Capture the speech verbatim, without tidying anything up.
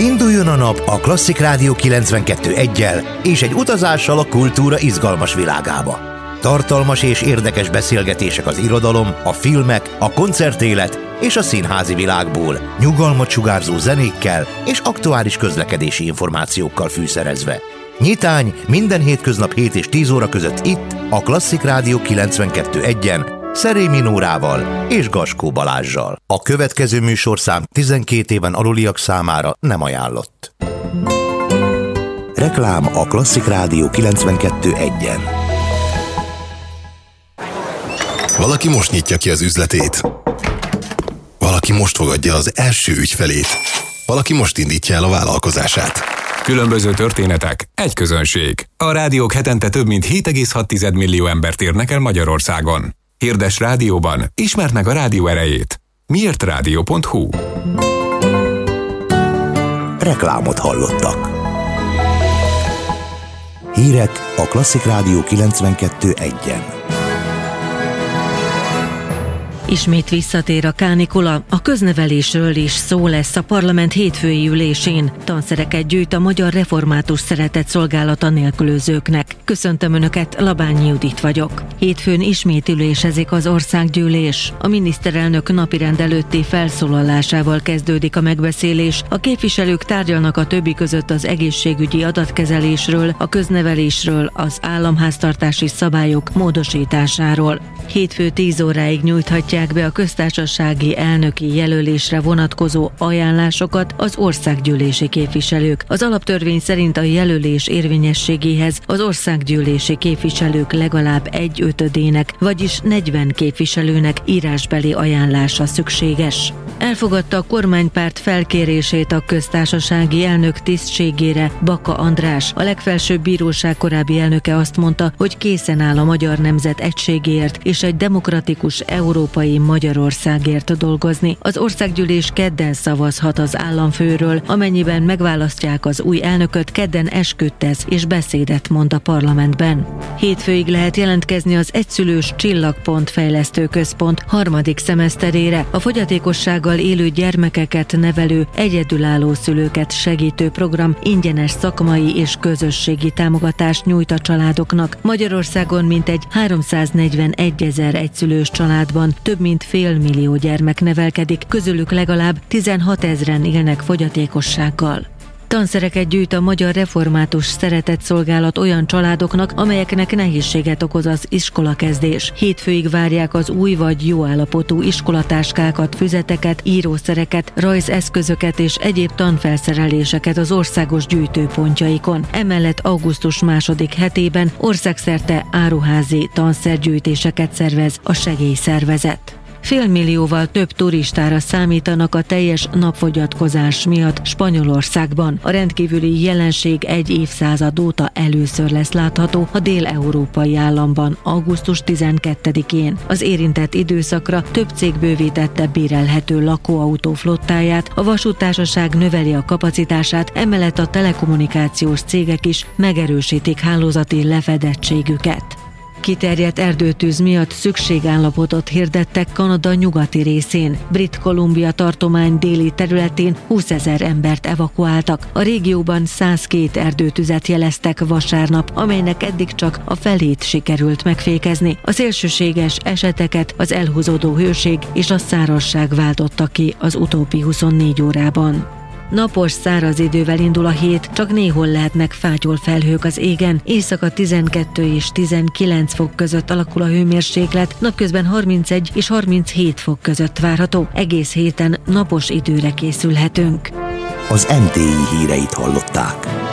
Induljon a nap a Klasszik Rádió kilencvenkettő eggyel és egy utazással a kultúra izgalmas világába. Tartalmas és érdekes beszélgetések az irodalom, a filmek, a koncertélet és a színházi világból, nyugalmat sugárzó zenékkel és aktuális közlekedési információkkal fűszerezve. Nyitány minden hétköznap hét és tíz óra között itt, a Klasszik Rádió kilencvenkettő egyen, Szerémi Nórával és Gaskó Balázssal. A következő műsorszám tizenkét éven aluliak számára nem ajánlott. Reklám a Klasszik Rádió kilencvenkettő egyen. Valaki most nyitja ki az üzletét. Valaki most fogadja az első ügyfelét. Valaki most indítja el a vállalkozását. Különböző történetek, egy közönség. A rádiók hetente több mint hét egész hat millió embert érnek el Magyarországon. Hirdes rádióban, ismerd meg a rádió erejét. miért rádió pont hu. Reklámot hallottak. Hírek a Klasszik Rádió kilencvenkettő egyen. Ismét visszatér a kánikula, a köznevelésről is szó lesz a parlament hétfői ülésén. Tanszereket gyűjt a Magyar Református Szeretetszolgálata nélkülözőknek. Köszöntöm Önöket, Labányi Judit vagyok. Hétfőn ismét ülésezik az országgyűlés. A miniszterelnök napirend előtti felszólalásával kezdődik a megbeszélés. A képviselők tárgyalnak a többi között az egészségügyi adatkezelésről, a köznevelésről, az államháztartási szabályok módosításáról. Hétfő tíz óráig nyújthatják be a köztársasági elnöki jelölésre vonatkozó ajánlásokat az országgyűlési képviselők. Az alaptörvény szerint a jelölés érvényességéhez az országgyűlési képviselők legalább egy ötödének, vagyis negyven képviselőnek írásbeli ajánlása szükséges. Elfogadta a kormánypárt felkérését a köztársasági elnök tisztségére Baka András. A legfelsőbb bíróság korábbi elnöke azt mondta, hogy készen áll a magyar nemzet egységéért és egy demokratikus európai Magyarországért dolgozni. Az országgyűlés kedden szavazhat az államfőről, amennyiben megválasztják az új elnököt, kedden esküdtez és beszédet mond a parlamentben. Hétfőig lehet jelentkezni az Egyszülős Csillagpont Fejlesztő Központ harmadik szemeszterére. A fogyatékossággal élő gyermekeket nevelő, egyedülálló szülőket segítő program ingyenes szakmai és közösségi támogatást nyújt a családoknak. Magyarországon mintegy háromszáznegyvenegy-ezer egyszülős családban több mint fél millió gyermek nevelkedik, közülük legalább tizenhatezren élnek fogyatékossággal. Tanszereket gyűjt a Magyar Református Szeretetszolgálat olyan családoknak, amelyeknek nehézséget okoz az iskolakezdés. Hétfőig várják az új vagy jó állapotú iskolatáskákat, füzeteket, írószereket, rajzeszközöket és egyéb tanfelszereléseket az országos gyűjtőpontjaikon. Emellett augusztus második hetében országszerte áruházi tanszergyűjtéseket szervez a segélyszervezet. Félmillióval több turistára számítanak a teljes napfogyatkozás miatt Spanyolországban. A rendkívüli jelenség egy évszázad óta először lesz látható a dél-európai államban, augusztus tizenkettedikén. Az érintett időszakra több cég bővítette bérelhető lakóautó flottáját, a vasúttársaság növeli a kapacitását, emellett a telekommunikációs cégek is megerősítik hálózati lefedettségüket. Kiterjedt erdőtűz miatt szükségállapotot hirdettek Kanada nyugati részén. Brit Columbia tartomány déli területén húszezer embert evakuáltak. A régióban százkettő erdőtüzet jeleztek vasárnap, amelynek eddig csak a felét sikerült megfékezni. A szélsőséges eseteket az elhúzódó hőség és a szárazság váltotta ki az utóbbi huszonnégy órában. Napos, száraz idővel indul a hét, csak néhol lehetnek fátyol felhők az égen. Éjszaka tizenkettő és tizenkilenc fok között alakul a hőmérséklet, napközben harmincegy és harminchét fok között várható. Egész héten napos időre készülhetünk. Az em té i híreit hallották.